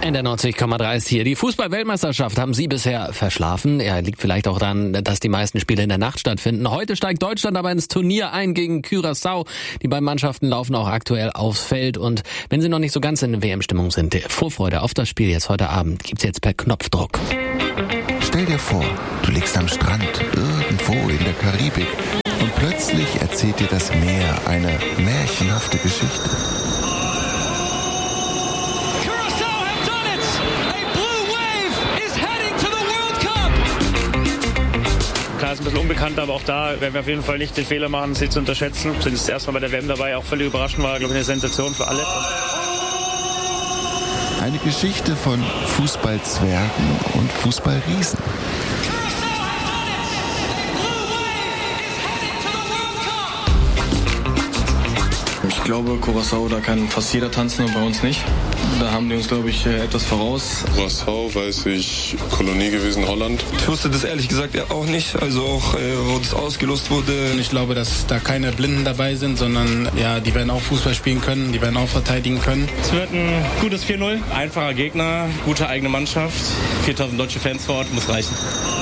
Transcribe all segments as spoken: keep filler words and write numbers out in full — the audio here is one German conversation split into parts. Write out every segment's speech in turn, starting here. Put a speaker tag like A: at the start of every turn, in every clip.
A: In der neunzig Komma drei ist hier die Fußball-Weltmeisterschaft. Haben Sie bisher verschlafen? Ja, liegt vielleicht auch daran, dass die meisten Spiele in der Nacht stattfinden. Heute steigt Deutschland aber ins Turnier ein gegen Curaçao. Die beiden Mannschaften laufen auch aktuell aufs Feld. Und wenn Sie noch nicht so ganz in W M-Stimmung sind, Vorfreude auf das Spiel jetzt heute Abend gibt's jetzt per Knopfdruck.
B: Stell dir vor, du liegst am Strand, irgendwo in der Karibik. Und plötzlich erzählt dir das Meer eine märchenhafte Geschichte.
C: Klar, ist ein bisschen unbekannt, aber auch da werden wir auf jeden Fall nicht den Fehler machen, sie zu unterschätzen. Wir sind das erste Mal bei der W M dabei, auch völlig überraschend, war, glaube ich, eine Sensation für alle.
B: Eine Geschichte von Fußballzwergen und Fußballriesen.
D: Ich glaube, Curaçao, da kann fast jeder tanzen und bei uns nicht. Da haben die uns, glaube ich, etwas voraus.
E: Curaçao, weiß ich, Kolonie gewesen, Holland.
F: Ich wusste das ehrlich gesagt ja auch nicht, also auch, äh, wo das ausgelost wurde.
G: Ich glaube, dass da keine Blinden dabei sind, sondern ja, die werden auch Fußball spielen können, die werden auch verteidigen können.
C: Es wird ein gutes vier null, einfacher Gegner, gute eigene Mannschaft, viertausend deutsche Fans vor Ort, muss reichen.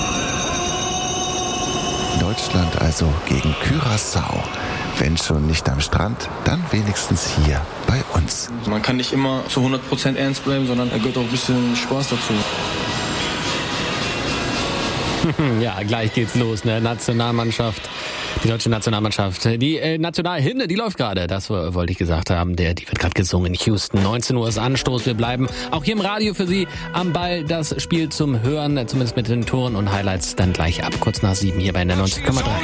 B: Deutschland also gegen Curaçao. Wenn schon nicht am Strand, dann wenigstens hier bei uns.
D: Man kann nicht immer zu hundert Prozent ernst bleiben, sondern da gehört auch ein bisschen Spaß dazu.
A: Ja, gleich geht's los, ne? Nationalmannschaft, die deutsche Nationalmannschaft. Die äh, Nationalhymne, die läuft gerade, das äh, wollte ich gesagt haben. Der, die wird gerade gesungen in Houston. neunzehn Uhr ist Anstoß. Wir bleiben auch hier im Radio für Sie am Ball. Das Spiel zum Hören, zumindest mit den Toren und Highlights, dann gleich ab kurz nach sieben hier bei der neunzig Komma drei.